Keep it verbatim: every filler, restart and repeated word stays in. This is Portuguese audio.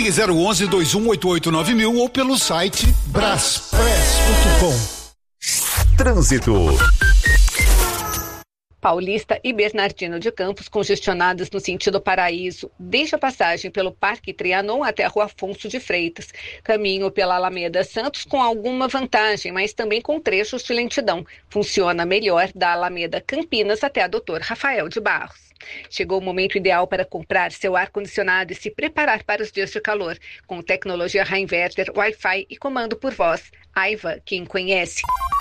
Ligue zero onze, dois um oito oito, nove mil ou pelo site braspress ponto com. Trânsito. Paulista e Bernardino de Campos congestionadas no sentido Paraíso, desde a passagem pelo Parque Trianon até a Rua Afonso de Freitas. Caminho pela Alameda Santos com alguma vantagem, mas também com trechos de lentidão. Funciona melhor da Alameda Campinas até a doutor Rafael de Barros. Chegou o momento ideal para comprar seu ar-condicionado e se preparar para os dias de calor. Com tecnologia Reinverter, Wi-Fi e comando por voz. Aiva, quem conhece.